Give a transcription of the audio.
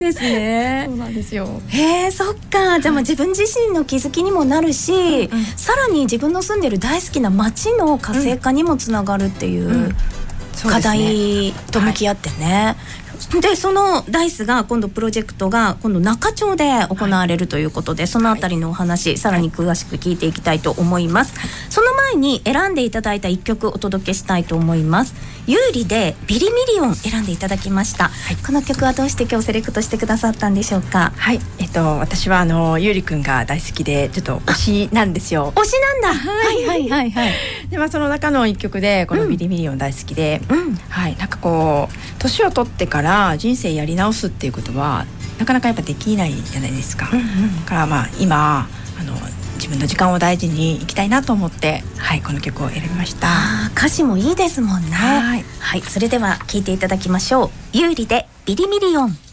ですね。 そうなんですよ。 そっか。じゃあ自分自身の気づきにもなるし、さらに自分の住んでる大好きな街の活性化にもつながるっていう課題と向き合ってね。でそのダイスが今度プロジェクトが今度中町で行われるということで、そのあたりのお話、さらに詳しく聞いていきたいと思います。その前に選んでいただいた1曲お届けしたいと思います。有利でビリミリオン選んでいただきました。この曲はどうして今日セレクトしてくださったんでしょうか？ はい、私はゆうりくんが大好きでちょっと推しなんですよ。 推しなんだ。はいはいはいはい。 でその中の一曲でこのビリミリオン大好きで、なんかこう年を取ってから人生やり直すっていうことはなかなかやっぱできないじゃないですか。だから今自分の時間を大事にいきたいなと思って、この曲を選びました。 歌詞もいいですもんね。はい、それでは聴いていただきましょう。有利でビリミリオン。